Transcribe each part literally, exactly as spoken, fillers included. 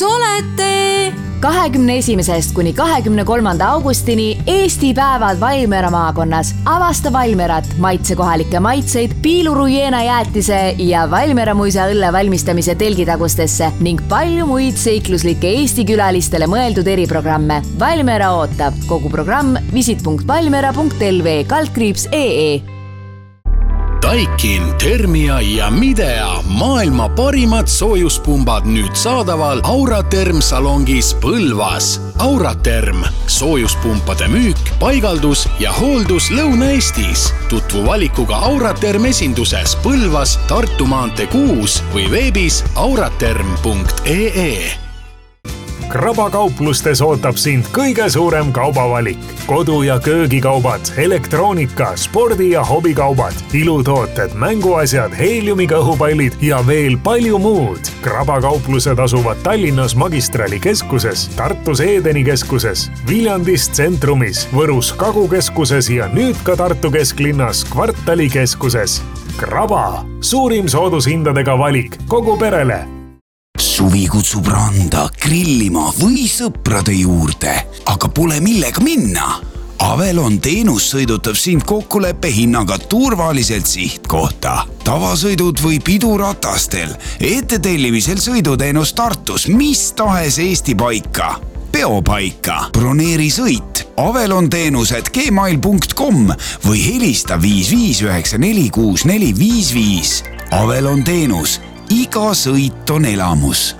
kus olete? kahekümne esimesest kuni kahekümne kolmanda augustini Eesti päevad Valmiera maakonnas. Avasta Valmierat, maitse kohalikke maitseid, piilurujeena jäätise ja Valmiera muisa õlle valmistamise telgitagustesse ning palju muid seikluslikke Eesti külalistele mõeldud eriprogramme. Valmiera ootab. Kogu programm visit punkt valmiera punkt l v kaldkriips ee. Daikin, Thermia ja Midea maailma parimad soojuspumbad nüüd saadaval Auraterm salongis Põlvas. Auraterm, soojuspumpade müük, paigaldus ja hooldus Lõuna-Eestis. Tutvu valikuga Auraterm esinduses Põlvas, Tartu maantee kuus või veebis auraterm punkt ee. Kraba kauplustes ootab sind kõige suurem kaubavalik. Kodu- ja köögikaubad, elektroonika, spordi- ja hobikaubad, ilutooted, mänguasjad, heeliumiga õhupallid ja veel palju muud. Kraba kauplused asuvad Tallinnas Magistrali keskuses, Tartus Edeni keskuses, Viljandis Tsentrumis, Võrus Kagukeskuses ja nüüd ka Tartu kesklinnas Kvartali keskuses. Kraba, suurim soodushindadega valik kogu perele. Suvi kutsub randa, grillima või sõprade juurde, aga pole millega minna. Avelon teenus sõidutab sind kokkuleppe hinnaga turvaliselt sihtkohta. Tavasõidud või piduratastel, ettetellimisel sõiduteenus Tartus, mis tahes Eesti paika. Peopaika, broneeri sõit, Avelon teenused gmail punkt com või helista viis viis üheksa neli kuus neli viis viis. Avelon teenus. Iga sõit on elamus.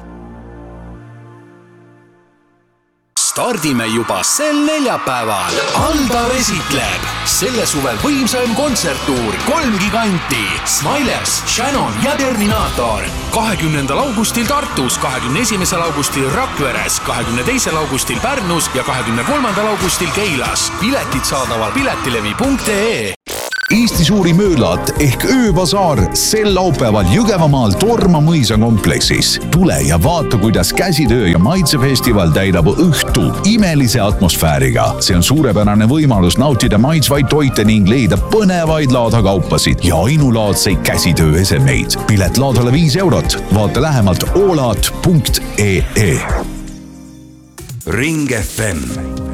Stardime juba sel neljapäeval. Aldav esitleb selle suve võimsaim kontserttuur kolm giganti. Smilers, Shannon ja Terminator. kahekümnendal augustil Tartus, kahekümne esimesel augustil Rakveres, kahekümne teisel augustil Pärnus ja kahekümne kolmandal augustil Keilas. Piletid saadaval piletilevi punkt ee. Eesti suuri möödlat ehk ööbasaar sel laupäeval Jõgevamaal Torma mõisa kompleksis. Tule ja vaata, kuidas käsitöö ja maitsefestival täidab õhtu imelise atmosfääriga. See on suurepärane võimalus nautida maitsvaid toite ning leida põnevaid laadakaupasid ja ainulaadseid käsitöö esemeid. Pilet laadale viis eurot. Vaata lähemalt oolat punkt ee. Ring F M